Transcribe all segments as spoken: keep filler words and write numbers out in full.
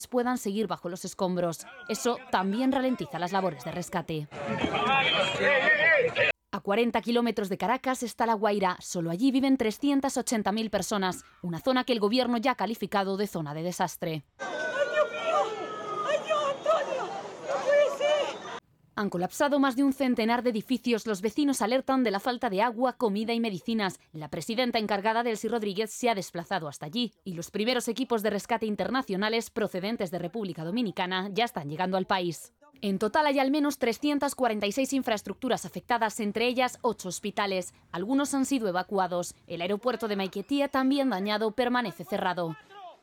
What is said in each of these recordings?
puedan seguir bajo los escombros. Eso también ralentiza las labores de rescate. A cuarenta kilómetros de Caracas está La Guaira. Solo allí viven trescientas ochenta mil personas, una zona que el gobierno ya ha calificado de zona de desastre. Han colapsado más de un centenar de edificios. Los vecinos alertan de la falta de agua, comida y medicinas. La presidenta encargada, Delcy Rodríguez, se ha desplazado hasta allí y los primeros equipos de rescate internacionales procedentes de República Dominicana ya están llegando al país. En total hay al menos trescientas cuarenta y seis infraestructuras afectadas, entre ellas ocho hospitales. Algunos han sido evacuados. El aeropuerto de Maiquetía, también dañado, permanece cerrado.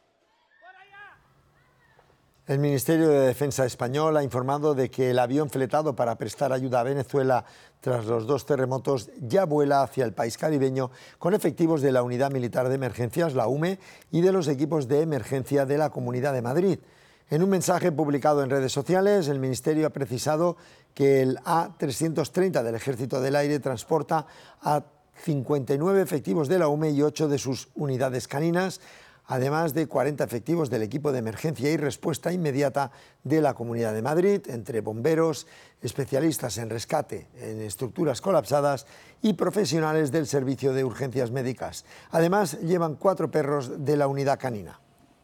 El Ministerio de Defensa español ha informado de que el avión fletado para prestar ayuda a Venezuela tras los dos terremotos ya vuela hacia el país caribeño con efectivos de la Unidad Militar de Emergencias, la U M E, y de los equipos de emergencia de la Comunidad de Madrid. En un mensaje publicado en redes sociales, el Ministerio ha precisado que el A trescientos treinta del Ejército del Aire transporta a cincuenta y nueve efectivos de la U M E y ocho de sus unidades caninas, además de cuarenta efectivos del equipo de emergencia y respuesta inmediata de la Comunidad de Madrid, entre bomberos, especialistas en rescate en estructuras colapsadas y profesionales del Servicio de Urgencias Médicas. Además, llevan cuatro perros de la unidad canina.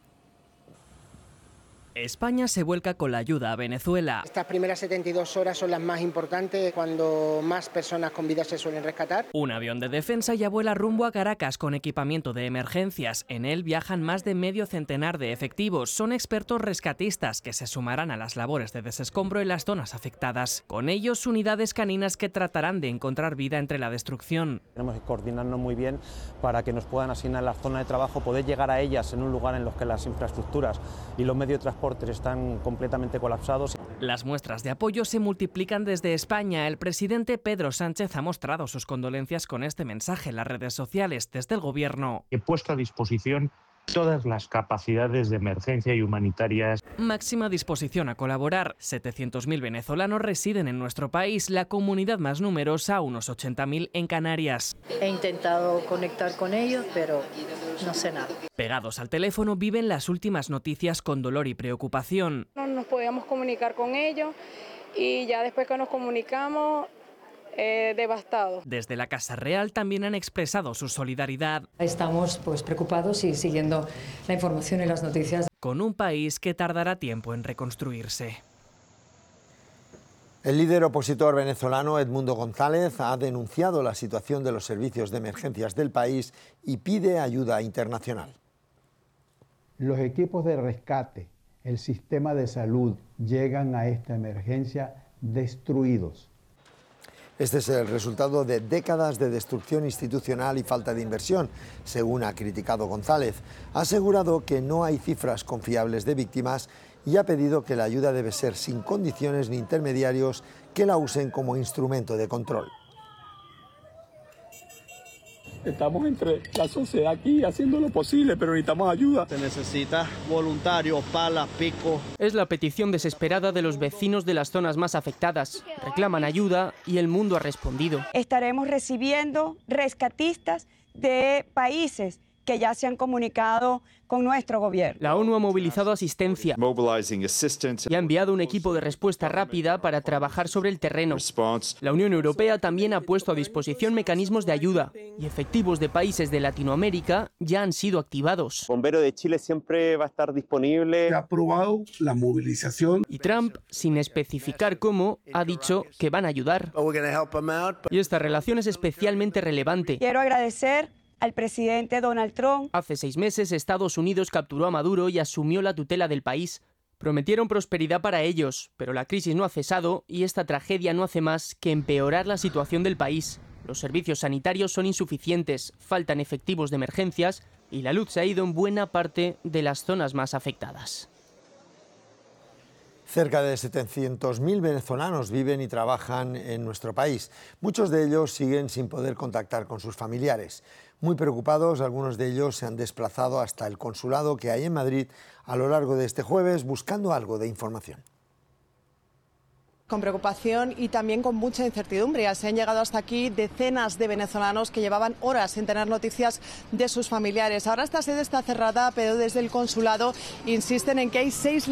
España se vuelca con la ayuda a Venezuela. Estas primeras setenta y dos horas son las más importantes, cuando más personas con vida se suelen rescatar. Un avión de defensa ya vuela rumbo a Caracas con equipamiento de emergencias. En él viajan más de medio centenar de efectivos. Son expertos rescatistas que se sumarán a las labores de desescombro en las zonas afectadas. Con ellos, unidades caninas que tratarán de encontrar vida entre la destrucción. Tenemos que coordinarnos muy bien para que nos puedan asignar la zona de trabajo, poder llegar a ellas en un lugar en los que las infraestructuras y los medios de transporte están completamente colapsados. Las muestras de apoyo se multiplican desde España. El presidente Pedro Sánchez ha mostrado sus condolencias con este mensaje en las redes sociales desde el gobierno. He puesto a disposición todas las capacidades de emergencia y humanitarias. Máxima disposición a colaborar. setecientos mil venezolanos residen en nuestro país, la comunidad más numerosa, unos ochenta mil en Canarias. He intentado conectar con ellos, pero no sé nada. Pegados al teléfono viven las últimas noticias con dolor y preocupación. No nos podíamos comunicar con ellos y ya después que nos comunicamos, Eh, devastado. Desde la Casa Real también han expresado su solidaridad. Estamos pues preocupados y siguiendo la información y las noticias. Con un país que tardará tiempo en reconstruirse. El líder opositor venezolano Edmundo González ha denunciado la situación de los servicios de emergencias del país y pide ayuda internacional. Los equipos de rescate, el sistema de salud llegan a esta emergencia destruidos. Este es el resultado de décadas de destrucción institucional y falta de inversión, según ha criticado González. Ha asegurado que no hay cifras confiables de víctimas y ha pedido que la ayuda debe ser sin condiciones ni intermediarios que la usen como instrumento de control. Estamos entre la sociedad aquí haciendo lo posible, pero necesitamos ayuda. Se necesita voluntarios, palas, picos. Es la petición desesperada de los vecinos de las zonas más afectadas. Reclaman ayuda y el mundo ha respondido. Estaremos recibiendo rescatistas de países que ya se han comunicado con nuestro gobierno. La ONU ha movilizado asistencia y ha enviado un equipo de respuesta rápida para trabajar sobre el terreno. La Unión Europea también ha puesto a disposición mecanismos de ayuda y efectivos de países de Latinoamérica ya han sido activados. Bombero de Chile siempre va a estar disponible. Se ha aprobado la movilización. Y Trump, sin especificar cómo, ha dicho que van a ayudar. Y esta relación es especialmente relevante. Quiero agradecer al presidente Donald Trump. Hace seis meses Estados Unidos capturó a Maduro y asumió la tutela del país. Prometieron prosperidad para ellos, pero la crisis no ha cesado y esta tragedia no hace más que empeorar la situación del país. Los servicios sanitarios son insuficientes, faltan efectivos de emergencias y la luz se ha ido en buena parte de las zonas más afectadas. Cerca de setecientos mil venezolanos viven y trabajan en nuestro país. Muchos de ellos siguen sin poder contactar con sus familiares. Muy preocupados, algunos de ellos se han desplazado hasta el consulado que hay en Madrid a lo largo de este jueves buscando algo de información. Con preocupación y también con mucha incertidumbre. Se han llegado hasta aquí decenas de venezolanos que llevaban horas sin tener noticias de sus familiares. Ahora esta sede está cerrada, pero desde el consulado insisten en que hay seis